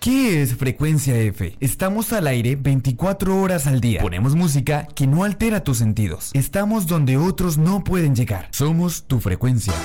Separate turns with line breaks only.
¿Qué es Frecuencia F? Estamos al aire 24 horas al día. Ponemos música que no altera tus sentidos. Estamos donde otros no pueden llegar. Somos tu frecuencia.